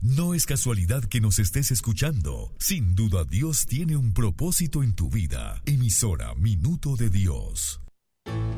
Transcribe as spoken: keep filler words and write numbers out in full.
No es casualidad que nos estés escuchando. Sin duda Dios tiene un propósito en tu vida. Emisora Minuto de Dios.